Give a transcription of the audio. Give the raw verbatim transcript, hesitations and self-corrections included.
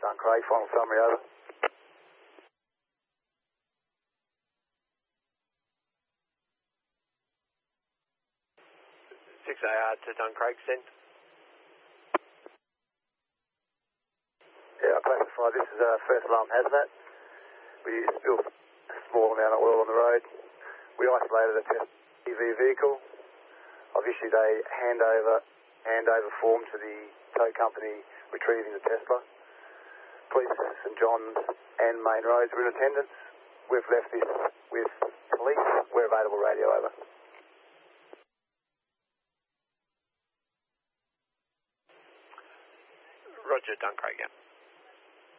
Don Craig, final summary, over. six A R to Don Craig, send. Yeah, I classify this as a first alarm hazmat. We spilled a small amount of oil on the road. We isolated a test E V vehicle. I've issued a handover, handover form to the tow company retrieving the Tesla. Police, St John's and Main Roads are in attendance. We've left this with police. We're available, radio, over. Roger, Don Craig, yeah.